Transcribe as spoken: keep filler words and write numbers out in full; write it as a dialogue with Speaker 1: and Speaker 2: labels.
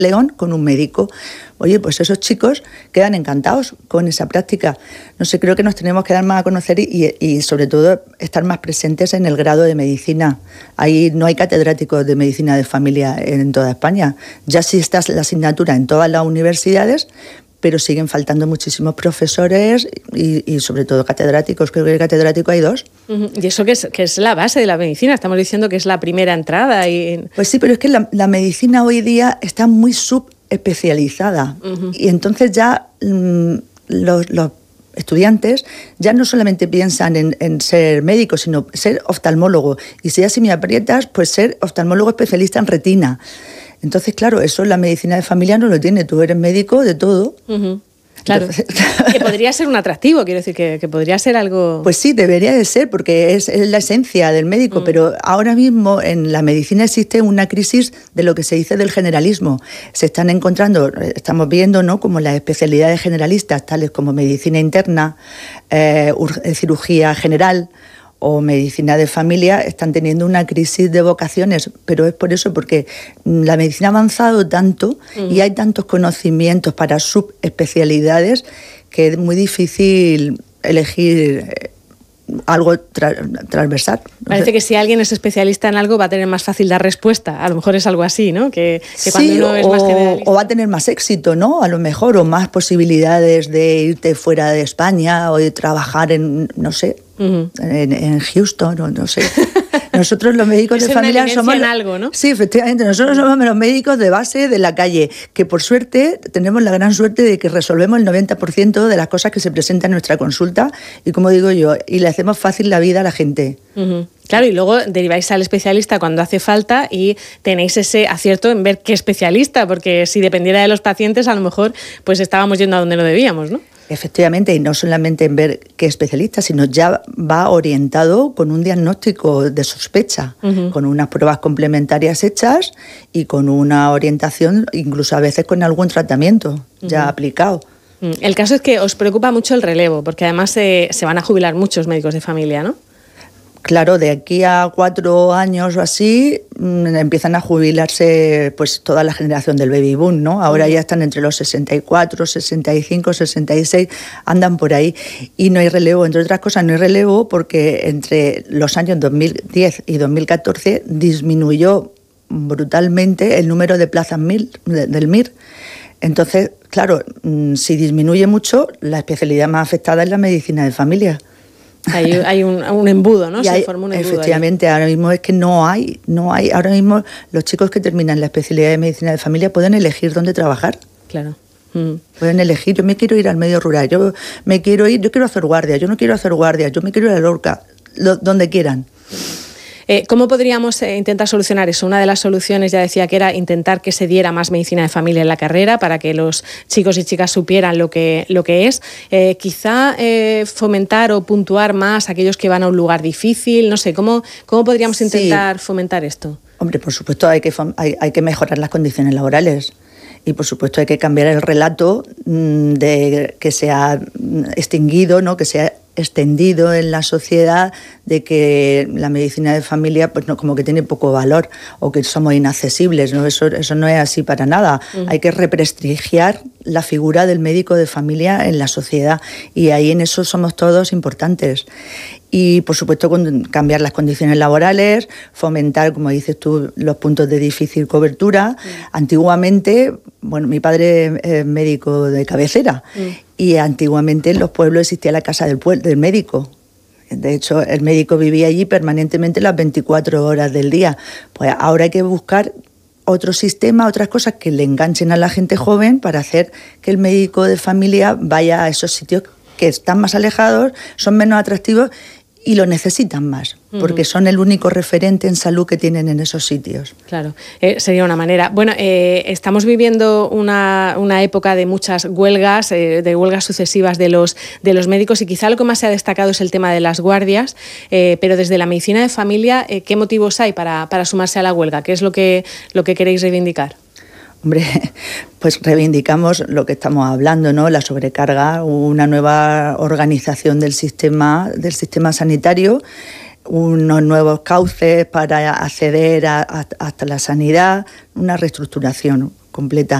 Speaker 1: León con un médico. Oye, pues esos chicos quedan encantados con esa práctica. No sé, creo que nos tenemos que dar más a conocer y, y sobre todo estar más presentes en el grado de medicina. Ahí no hay catedráticos de medicina de familia en toda España. Ya sí está la asignatura en todas las universidades, pero siguen faltando muchísimos profesores y, y sobre todo catedráticos. Creo que el catedrático hay dos.
Speaker 2: Uh-huh. Y eso que es, que es la base de la medicina, estamos diciendo que es la primera entrada. Y...
Speaker 1: Pues sí, pero es que la, la medicina hoy día está muy subespecializada. Uh-huh. Y entonces ya mmm, los, los estudiantes ya no solamente piensan en, en ser médico, sino ser oftalmólogo. Y si ya si me aprietas, pues ser oftalmólogo especialista en retina. Entonces, claro, eso la medicina de familia no lo tiene. Tú eres médico de todo.
Speaker 2: Uh-huh. Claro, entonces, que podría ser un atractivo, quiero decir, que, que podría ser algo...
Speaker 1: Pues sí, debería de ser, porque es, es la esencia del médico, mm. pero ahora mismo en la medicina existe una crisis de lo que se dice del generalismo. Se están encontrando, estamos viendo, ¿no?, como las especialidades generalistas, tales como medicina interna, eh, cirugía general o medicina de familia, están teniendo una crisis de vocaciones, pero es por eso, porque la medicina ha avanzado tanto mm. y hay tantos conocimientos para subespecialidades que es muy difícil elegir algo tra- transversal.
Speaker 2: Parece sé. que si alguien es especialista en algo va a tener más fácil dar respuesta. A lo mejor es algo así, ¿no? Que, que cuando
Speaker 1: sí,
Speaker 2: uno es
Speaker 1: o,
Speaker 2: más generalista.
Speaker 1: O va a tener más éxito, ¿no? A lo mejor, o más posibilidades de irte fuera de España o de trabajar en, no sé, uh-huh. en, en Houston o no sé. Nosotros los médicos de familia somos...
Speaker 2: en algo, ¿no?
Speaker 1: Sí, efectivamente. Nosotros somos los médicos de base de la calle, que por suerte tenemos la gran suerte de que resolvemos el noventa por ciento de las cosas que se presentan en nuestra consulta y, como digo yo, y le hacemos fácil la vida a la gente.
Speaker 2: Uh-huh. Claro, y luego deriváis al especialista cuando hace falta y tenéis ese acierto en ver qué especialista, porque si dependiera de los pacientes, a lo mejor pues estábamos yendo a donde no debíamos, ¿no?
Speaker 1: Efectivamente, y no solamente en ver qué especialista, sino ya va orientado con un diagnóstico de sospecha, uh-huh. con unas pruebas complementarias hechas y con una orientación, incluso a veces con algún tratamiento uh-huh. ya aplicado.
Speaker 2: El caso es que os preocupa mucho el relevo, porque además se, se van a jubilar muchos médicos de familia, ¿no?
Speaker 1: Claro, de aquí a cuatro años o así mmm, empiezan a jubilarse pues toda la generación del baby boom, ¿no? Ahora ya están entre los sesenta y cuatro, sesenta y cinco, sesenta y seis, andan por ahí y no hay relevo. Entre otras cosas, no hay relevo porque entre los años dos mil diez y dos mil catorce disminuyó brutalmente el número de plazas mil, de, del M I R. Entonces, claro, mmm, si disminuye mucho, la especialidad más afectada es la medicina de familia.
Speaker 2: Hay, hay un, un embudo, ¿no? Se
Speaker 1: hay,
Speaker 2: forma un embudo.
Speaker 1: Efectivamente, ahí. Ahora mismo es que no hay, no hay. Ahora mismo los chicos que terminan la especialidad de medicina de familia pueden elegir dónde trabajar.
Speaker 2: Claro. Mm.
Speaker 1: Pueden elegir, yo me quiero ir al medio rural, yo me quiero ir, yo quiero hacer guardia, yo no quiero hacer guardia, yo me quiero ir a Lorca, lo, donde quieran.
Speaker 2: Eh, ¿Cómo podríamos eh, intentar solucionar eso? Una de las soluciones, ya decía, que era intentar que se diera más medicina de familia en la carrera para que los chicos y chicas supieran lo que, lo que es. Eh, quizá eh, fomentar o puntuar más a aquellos que van a un lugar difícil. No sé, ¿cómo, cómo podríamos intentar sí. fomentar esto?
Speaker 1: Hombre, por supuesto hay que, hay, hay que mejorar las condiciones laborales. Y, por supuesto, hay que cambiar el relato mmm, de que se ha extinguido, ¿no?, que se ha extendido en la sociedad de que la medicina de familia pues no, como que tiene poco valor o que somos inaccesibles, ¿no? Eso, eso no es así para nada. Uh-huh. Hay que represtigiar la figura del médico de familia en la sociedad y ahí en eso somos todos importantes. Y, por supuesto, con cambiar las condiciones laborales, fomentar, como dices tú, los puntos de difícil cobertura. Mm. Antiguamente, bueno, mi padre es médico de cabecera mm. y antiguamente en los pueblos existía la casa del, pueblo, del médico. De hecho, el médico vivía allí permanentemente las veinticuatro horas del día. Pues ahora hay que buscar otro sistema, otras cosas que le enganchen a la gente joven para hacer que el médico de familia vaya a esos sitios que están más alejados, son menos atractivos y lo necesitan más, porque son el único referente en salud que tienen en esos sitios.
Speaker 2: Claro, eh, sería una manera. Bueno, eh, estamos viviendo una, una época de muchas huelgas, eh, de huelgas sucesivas de los, de los médicos y quizá lo que más se ha destacado es el tema de las guardias, eh, pero desde la medicina de familia, eh, ¿qué motivos hay para, para sumarse a la huelga? ¿Qué es lo que, lo que queréis reivindicar?
Speaker 1: Hombre, pues reivindicamos lo que estamos hablando, ¿no? La sobrecarga, una nueva organización del sistema, del sistema sanitario, unos nuevos cauces para acceder a, a, hasta la sanidad, una reestructuración. completa.